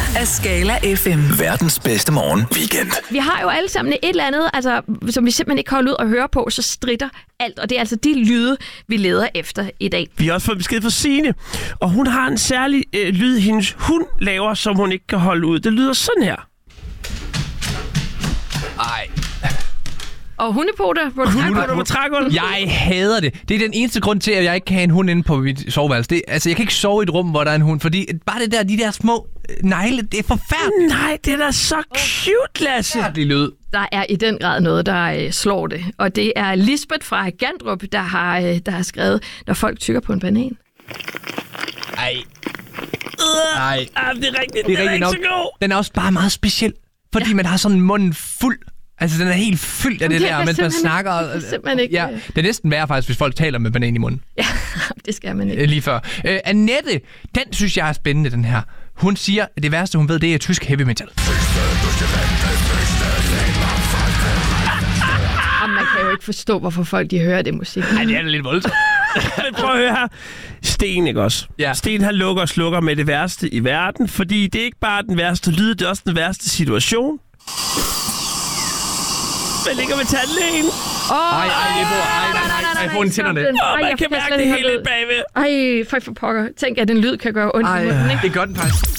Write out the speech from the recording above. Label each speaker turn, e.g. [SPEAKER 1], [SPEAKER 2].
[SPEAKER 1] er Skala FM.
[SPEAKER 2] Verdens bedste morgen weekend.
[SPEAKER 3] Vi har jo alle sammen et eller andet, altså, som vi simpelthen ikke kan holde ud og høre på, så stritter alt. Og det er altså de lyde, vi leder efter i dag.
[SPEAKER 4] Vi har også fået besked fra Signe, og hun har en særlig lyd, hendes hund laver, som hun ikke kan holde ud. Det lyder sådan her.
[SPEAKER 5] Ej.
[SPEAKER 3] Og hundepoter på trægulvet.
[SPEAKER 5] Jeg hader det. Det er den eneste grund til, at jeg ikke kan have en hund inde på mit soveværelse. Jeg kan ikke sove i et rum, hvor der er en hund, fordi bare de der små negle, det er forfærdeligt.
[SPEAKER 4] Nej, det er da så cute, Lasse.
[SPEAKER 5] Det lyd.
[SPEAKER 3] Der er i den grad noget, der slår det. Og det er Lisbeth fra Gandrup, der har skrevet, når folk tykker på en banan.
[SPEAKER 5] Ej.
[SPEAKER 4] Nej. Det er rigtigt.
[SPEAKER 5] Det er ikke så god. Den er også bare meget speciel, fordi man har sådan munden fuld. Altså, den er helt fyldt af det der, mens man snakker.
[SPEAKER 3] Ikke.
[SPEAKER 5] Ja, det er næsten værre faktisk, hvis folk taler med banan i munden.
[SPEAKER 3] Ja, det skal man ikke.
[SPEAKER 5] Lige før. Annette, den synes jeg er spændende, den her. Hun siger, at det værste, hun ved, det er tysk heavy metal.
[SPEAKER 3] Og man kan jo ikke forstå, hvorfor folk de hører det musik.
[SPEAKER 5] Nej, det er lidt voldsomt.
[SPEAKER 4] Men prøv at høre her. Sten, ikke også?
[SPEAKER 5] Ja.
[SPEAKER 4] Sten, han lukker og slukker med det værste i verden, fordi det er ikke bare den værste lyd, det er også den værste situation. Man ligger med tandlægen.
[SPEAKER 5] Nej, få en tænderne.
[SPEAKER 4] Man kan mærke det hele bagved.
[SPEAKER 3] Ej, for pokker. Tænk, at den lyd kan gøre ondt i munden, ikke?
[SPEAKER 5] Det gør den faktisk.